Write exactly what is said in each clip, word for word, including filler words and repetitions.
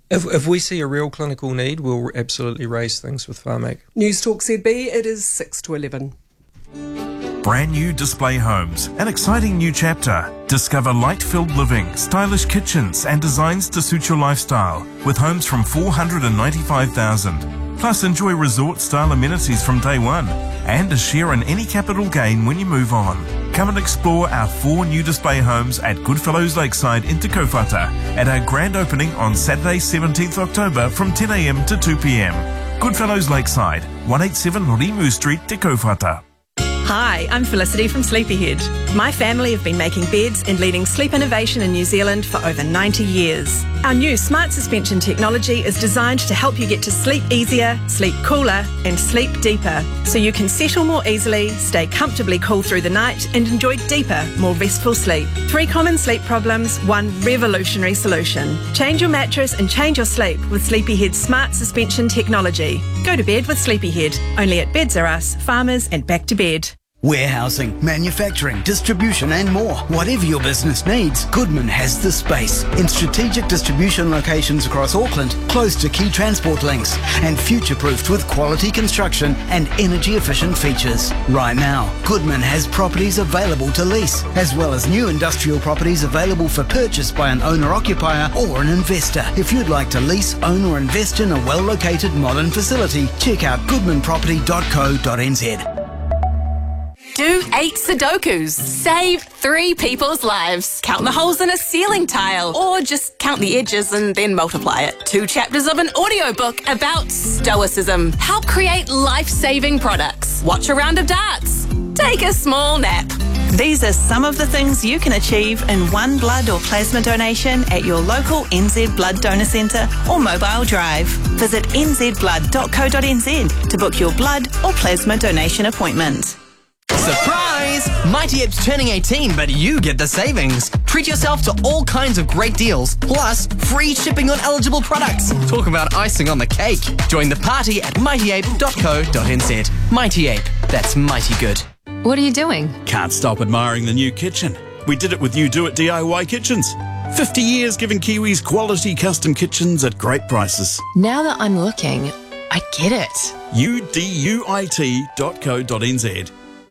If, if we see a real clinical need, we'll absolutely raise things with Pharmac. News Talk Z B, it is six to eleven. Brand new Display Homes, an exciting new chapter. Discover light-filled living, stylish kitchens and designs to suit your lifestyle with homes from four hundred ninety-five thousand dollars. Plus enjoy resort-style amenities from day one and a share in any capital gain when you move on. Come and explore our four new display homes at Goodfellows Lakeside in Te Kaupata at our grand opening on Saturday seventeenth October from ten a m to two p m. Goodfellows Lakeside, one eighty-seven Rimu Street, Te Kaupata. Hi, I'm Felicity from Sleepyhead. My family have been making beds and leading sleep innovation in New Zealand for over ninety years. Our new smart suspension technology is designed to help you get to sleep easier, sleep cooler and sleep deeper, so you can settle more easily, stay comfortably cool through the night and enjoy deeper, more restful sleep. Three common sleep problems, one revolutionary solution. Change your mattress and change your sleep with Sleepyhead's smart suspension technology. Go to bed with Sleepyhead, only at Beds R Us, Farmers and Back to Bed. Warehousing, manufacturing, distribution and more. Whatever your business needs, Goodman has the space. In strategic distribution locations across Auckland, close to key transport links, and future-proofed with quality construction and energy-efficient features. Right now, Goodman has properties available to lease, as well as new industrial properties available for purchase by an owner-occupier or an investor. If you'd like to lease, own or invest in a well-located modern facility, check out goodman property dot co dot n z. Do eight Sudokus. Save three people's lives. Count the holes in a ceiling tile. Or just count the edges and then multiply it. Two chapters of an audiobook about stoicism. Help create life-saving products. Watch a round of darts. Take a small nap. These are some of the things you can achieve in one blood or plasma donation at your local N Z Blood Donor Centre or mobile drive. Visit n z blood dot co dot n z to book your blood or plasma donation appointment. Surprise! Mighty Ape's turning eighteen, but you get the savings. Treat yourself to all kinds of great deals, plus free shipping on eligible products. Talk about icing on the cake. Join the party at mighty ape dot co dot n z. Mighty Ape, that's mighty good. What are you doing? Can't stop admiring the new kitchen. We did it with You Do It D I Y Kitchens. fifty years giving Kiwis quality custom kitchens at great prices. Now that I'm looking, I get it. U D U I T dot co dot n z.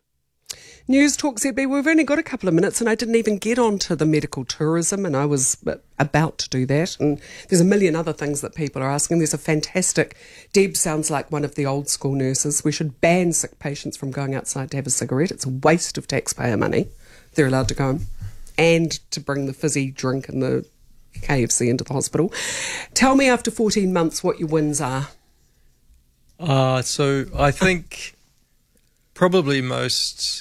News Talk Z B, we've only got a couple of minutes and I didn't even get onto the medical tourism, and I was about to do that. And there's a million other things that people are asking. There's a fantastic, Deb sounds like one of the old school nurses. We should ban sick patients from going outside to have a cigarette. It's a waste of taxpayer money. They're allowed to go home. And to bring the fizzy drink and the K F C into the hospital. Tell me after fourteen months what your wins are. Uh, so I think probably most...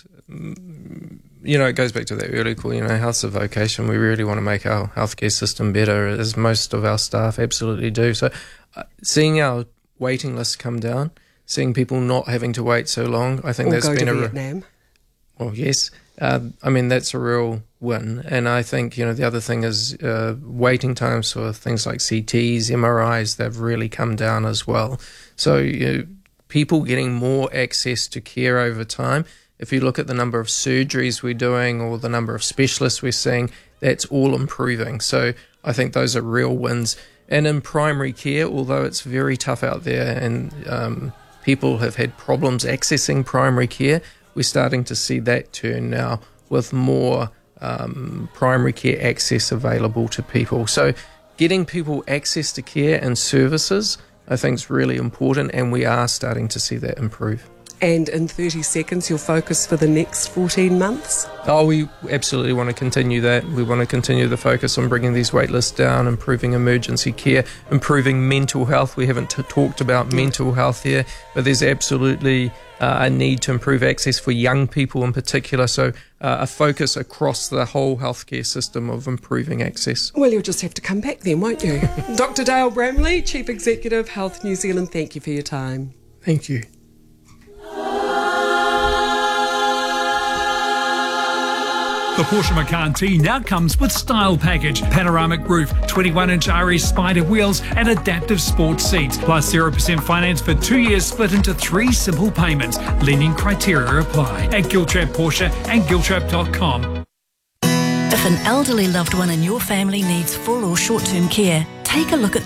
You know, it goes back to that early call, you know, health's a vocation. We really want to make our healthcare system better, as most of our staff absolutely do. So uh, seeing our waiting lists come down, seeing people not having to wait so long, I think or that's go been to a... Vietnam. Well, yes. Uh, I mean, that's a real win. And I think, you know, the other thing is uh, waiting times for things like C Ts, M R Is, they've really come down as well. So you know, people getting more access to care over time. If you look at the number of surgeries we're doing or the number of specialists we're seeing, that's all improving. So I think those are real wins. And in primary care, although it's very tough out there and um, people have had problems accessing primary care, we're starting to see that turn now with more um, primary care access available to people. So getting people access to care and services, I think, is really important, and we are starting to see that improve. And in thirty seconds, your focus for the next fourteen months? Oh, we absolutely want to continue that. We want to continue the focus on bringing these wait lists down, improving emergency care, improving mental health. We haven't t- talked about mental health here, but there's absolutely uh, a need to improve access for young people in particular. So uh, a focus across the whole healthcare system of improving access. Well, you'll just have to come back then, won't you? Doctor Dale Bramley, Chief Executive, Health New Zealand, thank you for your time. Thank you. The Porsche Macan T now comes with Style Package, panoramic roof, twenty-one inch R S Spider wheels and adaptive sports seats, plus zero percent finance for two years split into three simple payments. Lenient criteria apply at Giltrap Porsche and giltrap dot com. If an elderly loved one in your family needs full or short-term care, take a look at